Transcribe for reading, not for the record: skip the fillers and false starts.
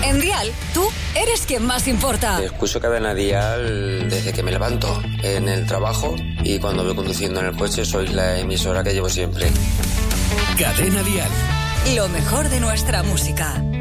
En Dial, tú eres quien más importa. Escucho Cadena Dial desde que me levanto, en el trabajo y cuando voy conduciendo en el coche. Sois la emisora que llevo siempre. Cadena Dial. Lo mejor de nuestra música.